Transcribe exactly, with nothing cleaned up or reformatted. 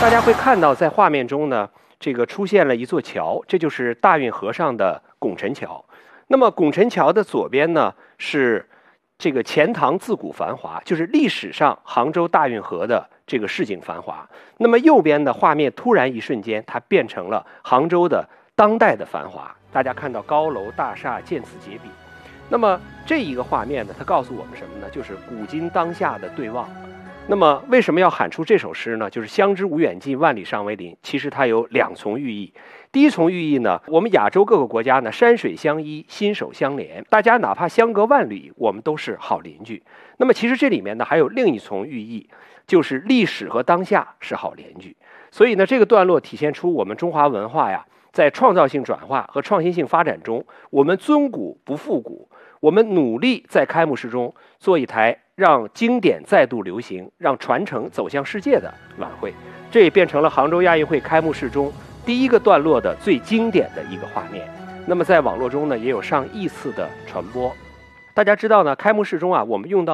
大家会看到，在画面中呢，这个出现了一座桥，这就是大运河上的拱辰桥。那么拱辰桥的左边呢是这个钱塘自古繁华，就是历史上杭州大运河的这个市井繁华。那么右边的画面突然一瞬间，它变成了杭州的当代的繁华。大家看到高楼大厦渐次结比。那么这一个画面呢，它告诉我们什么呢？就是古今当下的对望。那么为什么要喊出这首诗呢？就是相知无远近，万里尚为邻。其实它有两重寓意。第一重寓意呢，我们亚洲各个国家呢，山水相依，心手相连，大家哪怕相隔万里，我们都是好邻居。那么其实这里面呢，还有另一重寓意，就是历史和当下是好邻居。所以呢，这个段落体现出我们中华文化呀，在创造性转化和创新性发展中，我们尊古不复古，我们努力在开幕式中做一台让经典再度流行，让传承走向世界的晚会。这也变成了杭州亚运会开幕式中第一个段落的最经典的一个画面。那么在网络中呢，也有上亿次的传播。大家知道呢，开幕式中啊，我们用到